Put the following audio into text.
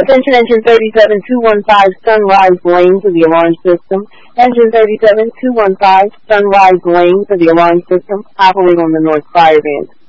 Attention engine 37215, Sunrise Lane to the alarm system. Engine 37215, Sunrise Lane to the alarm system. Operate on the North Fire Band.